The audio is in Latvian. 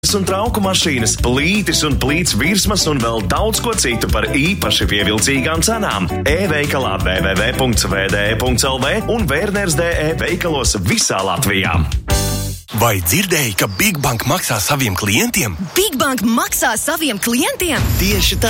un trauku mašīnas, plītis un plīts virsmas un vēl daudz ko citu par īpaši pievilcīgām cenām. E-veikalā www.vde.lv un Werners.de veikalos visā Latvijā. Vai dzirdēji, ka Big Bank maksā saviem klientiem? Big Bank maksā saviem klientiem? Tieši tā.